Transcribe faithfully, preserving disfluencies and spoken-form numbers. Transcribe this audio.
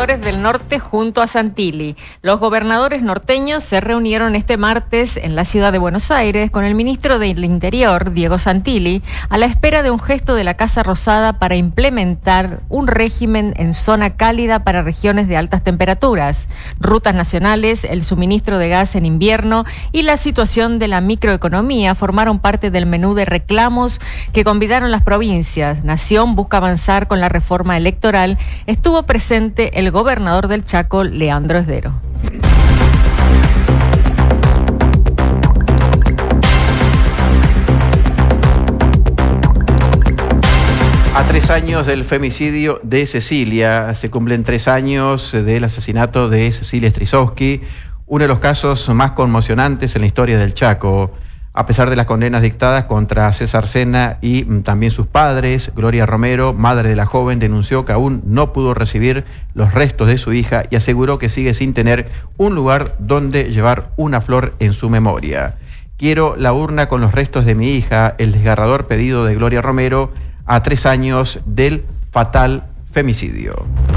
gobernadores del norte junto a Santilli. Los gobernadores norteños se reunieron este martes en la ciudad de Buenos Aires con el ministro del Interior, Diego Santilli, a la espera de un gesto de la Casa Rosada para implementar un régimen en zona cálida para regiones de altas temperaturas, rutas nacionales, el suministro de gas en invierno y la situación de la microeconomía formaron parte del menú de reclamos que convidaron las provincias. Nación busca avanzar con la reforma electoral. Estuvo presente el gobernador del Chaco, Leandro Esdero. A tres años del femicidio de Cecilia, se cumplen tres años del asesinato de Cecilia Strisowski, uno de los casos más conmocionantes en la historia del Chaco. A pesar de las condenas dictadas contra César Sena y también sus padres, Gloria Romero, madre de la joven, denunció que aún no pudo recibir los restos de su hija y aseguró que sigue sin tener un lugar donde llevar una flor en su memoria. Quiero la urna con los restos de mi hija, el desgarrador pedido de Gloria Romero a tres años del fatal femicidio.